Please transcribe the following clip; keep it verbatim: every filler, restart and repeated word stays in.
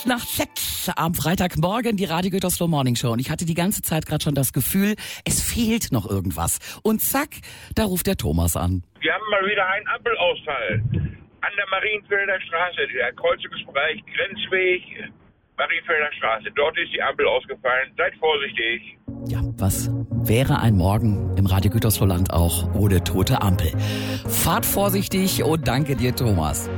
nach sechs am Freitagmorgen die Radio Gütersloh Morning Show. Und ich hatte die ganze Zeit gerade schon das Gefühl, es fehlt noch irgendwas. Und zack, da ruft der Thomas an. Wir haben mal wieder einen Ampelausfall an der Marienfelder Straße, der Kreuzungsbereich Grenzweg, Marienfelder Straße. Dort ist die Ampel ausgefallen. Seid vorsichtig. Ja, was wäre ein Morgen im Radio Gütersloh Land auch ohne tote Ampel? Fahrt vorsichtig und danke dir, Thomas.